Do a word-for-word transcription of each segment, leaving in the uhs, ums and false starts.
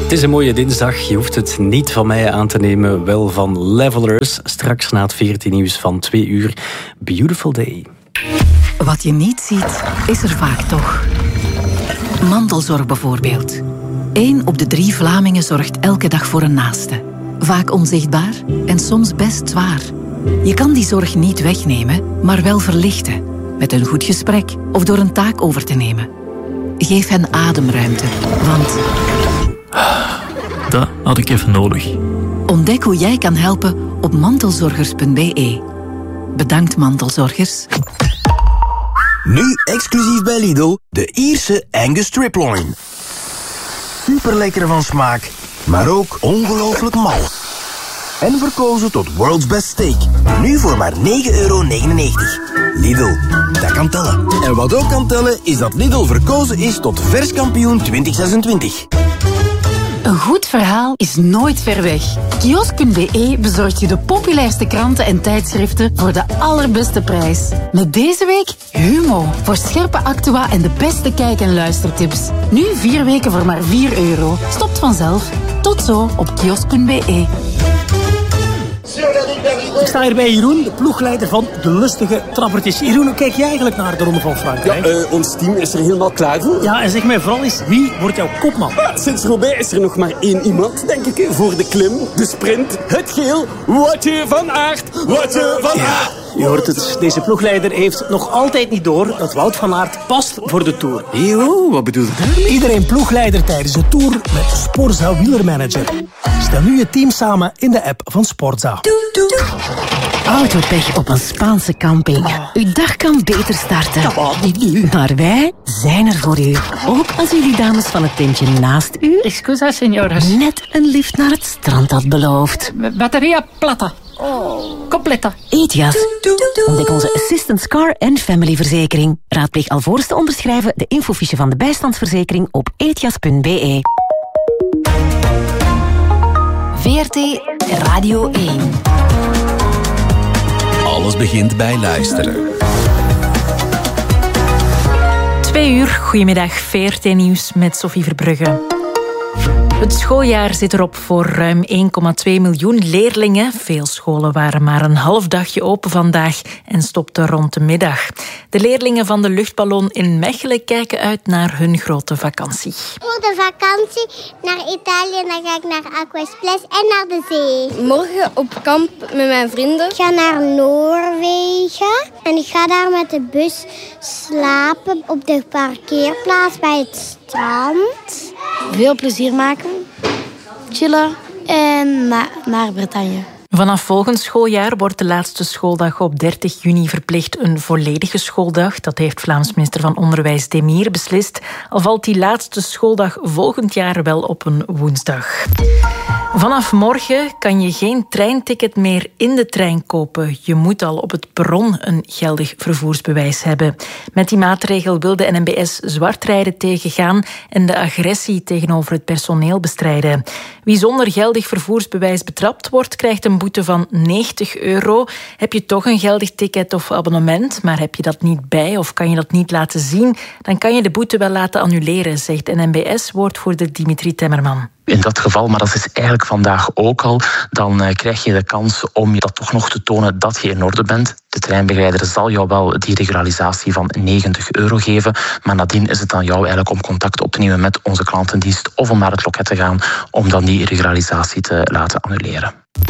Het is een mooie dinsdag. Je hoeft het niet van mij aan te nemen, wel van Levelers. Straks na het veertien nieuws van twee uur. Beautiful day. Wat je niet ziet, is er vaak toch. Mantelzorg bijvoorbeeld. Eén op de drie Vlamingen zorgt elke dag voor een naaste. Vaak onzichtbaar en soms best zwaar. Je kan die zorg niet wegnemen, maar wel verlichten. Met een goed gesprek of door een taak over te nemen. Geef hen ademruimte, want... Dat had ik even nodig. Ontdek hoe jij kan helpen op mantelzorgers punt b e. Bedankt, mantelzorgers. Nu exclusief bij Lidl, de Ierse Angus Striploin. Super lekker van smaak, maar ook ongelooflijk mal. En verkozen tot World's Best Steak. Nu voor maar negen euro negenennegentig. Lidl, dat kan tellen. En wat ook kan tellen, is dat Lidl verkozen is tot verskampioen twintig zesentwintig. Een goed verhaal is nooit ver weg. Kiosk punt b e bezorgt je de populairste kranten en tijdschriften voor de allerbeste prijs. Met deze week Humo, voor scherpe actua en de beste kijk- en luistertips. Nu vier weken voor maar vier euro. Stopt vanzelf. Tot zo op kiosk punt b e. Ik sta hier bij Jeroen, de ploegleider van de lustige trappertjes. Jeroen, hoe kijk jij eigenlijk naar de Ronde van Frankrijk? Ja, uh, ons team is er helemaal klaar voor. Ja, en zeg mij vooral eens, wie wordt jouw kopman? Ja, sinds Roubaix is er nog maar één iemand, denk ik, voor de klim, de sprint, het geel. Woutje van Aert, Woutje van Aert. Ja, je hoort het, deze ploegleider heeft nog altijd niet door dat Wout van Aert past voor de Tour. Yo, wat bedoel je? Iedereen ploegleider tijdens de Tour met Sporza Wielermanager. Stel nu je team samen in de app van Sporza. Autopech op een Spaanse camping. Uw dag kan beter starten. Maar wij zijn er voor u. Ook als u die dames van het tentje naast u... Excusa, señoras. ...net een lift naar het strand had beloofd. Batteria plata. Completa. Ethias. Ontdek onze Assistance Car en Family verzekering. Raadpleeg alvorens te onderschrijven de infofiche van de bijstandsverzekering op ethias punt b e. V R T Radio één. Alles begint bij luisteren. Twee uur, goedemiddag, V R T Nieuws met Sophie Verbrugge. Het schooljaar zit erop voor ruim één komma twee miljoen leerlingen. Veel scholen waren maar een half dagje open vandaag en stopten rond de middag. De leerlingen van de luchtballon in Mechelen kijken uit naar hun grote vakantie. Voor de vakantie naar Italië, dan ga ik naar Aquasples en naar de zee. Morgen op kamp met mijn vrienden. Ik ga naar Noorwegen en ik ga daar met de bus slapen op de parkeerplaats bij het strand. Veel plezier maken, chillen en na- naar Bretagne. Vanaf volgend schooljaar wordt de laatste schooldag op dertig juni verplicht een volledige schooldag. Dat heeft Vlaams minister van Onderwijs Demir beslist. Al valt die laatste schooldag volgend jaar wel op een woensdag. Vanaf morgen kan je geen treinticket meer in de trein kopen. Je moet al op het perron een geldig vervoersbewijs hebben. Met die maatregel wil de N M B S zwartrijden tegengaan en de agressie tegenover het personeel bestrijden. Wie zonder geldig vervoersbewijs betrapt wordt, krijgt een boete van negentig euro. Heb je toch een geldig ticket of abonnement, maar heb je dat niet bij of kan je dat niet laten zien, dan kan je de boete wel laten annuleren, zegt N M B S-woordvoerder Dimitri Temmerman. In dat geval, maar dat is eigenlijk vandaag ook al, dan uh, krijg je de kans om je dat toch nog te tonen dat je in orde bent. De treinbegeleider zal jou wel die regularisatie van negentig euro geven, maar nadien is het aan jou eigenlijk om contact op te nemen met onze klantendienst of om naar het loket te gaan om dan die regularisatie te laten annuleren.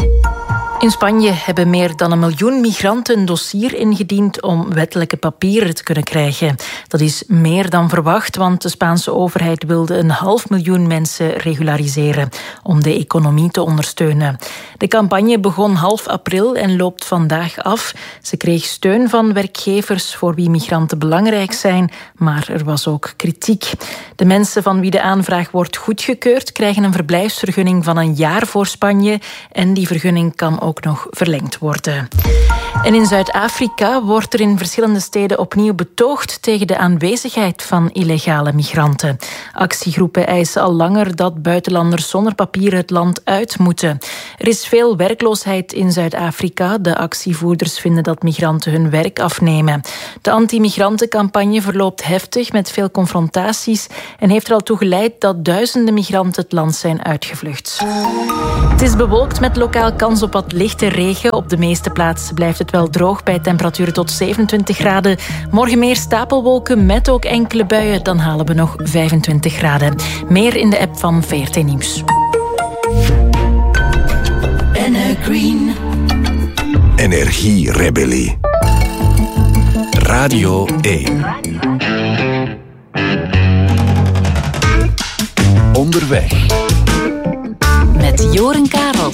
In Spanje hebben meer dan een miljoen migranten een dossier ingediend om wettelijke papieren te kunnen krijgen. Dat is meer dan verwacht, want de Spaanse overheid wilde een half miljoen mensen regulariseren om de economie te ondersteunen. De campagne begon half april en loopt vandaag af. Ze kreeg steun van werkgevers voor wie migranten belangrijk zijn, maar er was ook kritiek. De mensen van wie de aanvraag wordt goedgekeurd krijgen een verblijfsvergunning van een jaar voor Spanje en die vergunning kan ook nog verlengd worden. En in Zuid-Afrika wordt er in verschillende steden opnieuw betoogd tegen de aanwezigheid van illegale migranten. Actiegroepen eisen al langer dat buitenlanders zonder papieren het land uit moeten. Er is veel werkloosheid in Zuid-Afrika. De actievoerders vinden dat migranten hun werk afnemen. De anti-migrantencampagne verloopt heftig met veel confrontaties en heeft er al toe geleid dat duizenden migranten het land zijn uitgevlucht. Het is bewolkt met lokaal kans op wat lichte regen. Op de meeste plaatsen blijft het wel droog bij temperaturen tot zevenentwintig graden. Morgen meer stapelwolken met ook enkele buien. Dan halen we nog vijfentwintig graden. Meer in de app van V R T Nieuws. Green. Energierebellie. Radio één. Onderweg. Met Joren Karels.